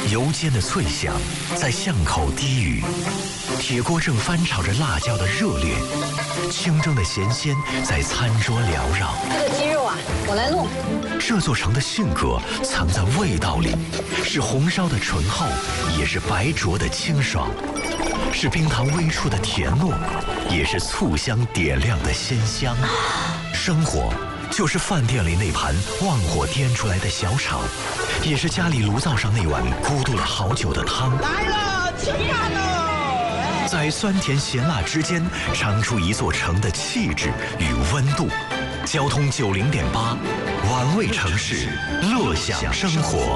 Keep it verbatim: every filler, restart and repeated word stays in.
油煎的脆香在巷口低语，铁锅正翻炒着辣椒的热烈，清蒸的咸鲜在餐桌缭绕。 这个鸡肉啊，我来弄。 这座城的性格藏在味道里，是红烧的醇厚，也是白灼的清爽，是冰糖微出的甜糯，也是醋香点亮的鲜香。生活就是饭店里那盘旺火颠出来的小炒，也是家里炉灶上那碗咕嘟了好久的汤。 来了，吃饭喽！ 在酸甜咸辣之间，尝出一座城的气质与温度。交通九零点八，玩味城市，乐享生活。